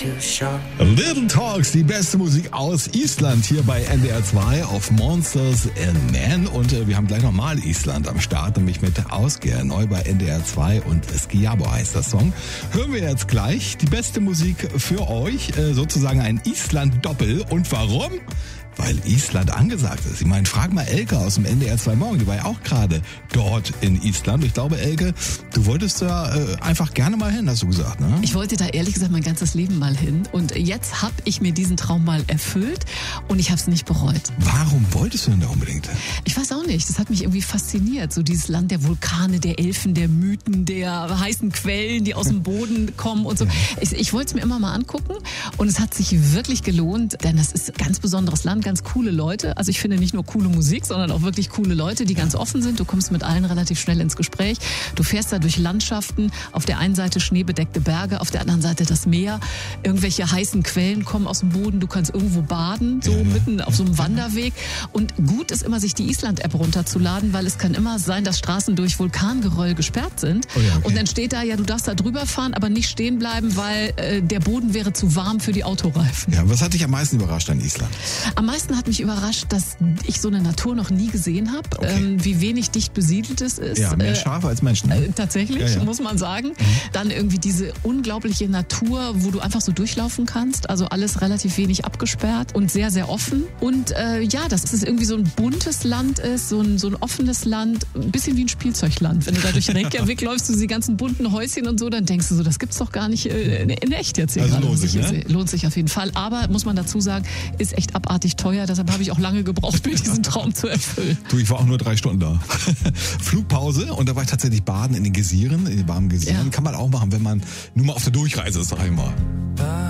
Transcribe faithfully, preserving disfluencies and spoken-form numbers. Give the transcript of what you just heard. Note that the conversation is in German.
Little Talks, die beste Musik aus Island hier bei N D R zwei auf Monsters and Men. Und äh, wir haben gleich nochmal Island am Start, nämlich mit Ausgeher, neu bei N D R zwei und Skiabo heißt das Song. Hören wir jetzt gleich die beste Musik für euch, äh, sozusagen ein Island-Doppel. Und warum? Weil Island angesagt ist. Ich meine, frag mal Elke aus dem N D R zwei Morgen, die war ja auch gerade dort in Island. Ich glaube, Elke, du wolltest da äh, einfach gerne mal hin, hast du gesagt, ne? Ich wollte da ehrlich gesagt mein ganzes Leben mal hin und jetzt habe ich mir diesen Traum mal erfüllt und ich habe es nicht bereut. Warum wolltest du denn da unbedingt hin? Ich weiß auch nicht, das hat mich irgendwie fasziniert. So dieses Land der Vulkane, der Elfen, der Mythen, der heißen Quellen, die aus dem Boden kommen und so. Ich, ich wollte es mir immer mal angucken und es hat sich wirklich gelohnt, denn das ist ein ganz besonderes Land. Ganz coole Leute. Also ich finde nicht nur coole Musik, sondern auch wirklich coole Leute, die ganz offen sind. Du kommst mit allen relativ schnell ins Gespräch. Du fährst da durch Landschaften. Auf der einen Seite schneebedeckte Berge, auf der anderen Seite das Meer. Irgendwelche heißen Quellen kommen aus dem Boden. Du kannst irgendwo baden, so ja, mitten auf so einem Wanderweg. Und gut ist immer, sich die Island-App runterzuladen, weil es kann immer sein, dass Straßen durch Vulkangeröll gesperrt sind. Oh ja, okay. Und dann steht da, ja, du darfst da drüber fahren, aber nicht stehen bleiben, weil äh, der Boden wäre zu warm für die Autoreifen. Ja, was hat dich am meisten überrascht an Island? Am meisten hat mich überrascht, dass ich so eine Natur noch nie gesehen habe, Okay. ähm, wie wenig dicht besiedelt es ist. Ja, mehr Schafe als Menschen. Ne? Äh, tatsächlich, Ja, ja. muss man sagen. Mhm. Dann irgendwie diese unglaubliche Natur, wo du einfach so durchlaufen kannst. Also alles relativ wenig abgesperrt und sehr, sehr offen. Und äh, ja, dass es irgendwie so ein buntes Land ist, so ein, so ein offenes Land, ein bisschen wie ein Spielzeugland. Wenn du da durch Reykjavik läufst, du die ganzen bunten Häuschen und so, dann denkst du so, das gibt's doch gar nicht äh, in echt jetzt hier Also gerade. lohnt was ich sich, hier ne? sehe. Lohnt sich auf jeden Fall. Aber, muss man dazu sagen, ist echt abartig teuer. Deshalb habe ich auch lange gebraucht, mir diesen Traum zu erfüllen. Du, ich war auch nur drei Stunden da. Flugpause und da war ich tatsächlich baden in den Gesieren, in den warmen Gesieren. Ja. Kann man auch machen, wenn man nur mal auf der Durchreise ist, sag ich mal.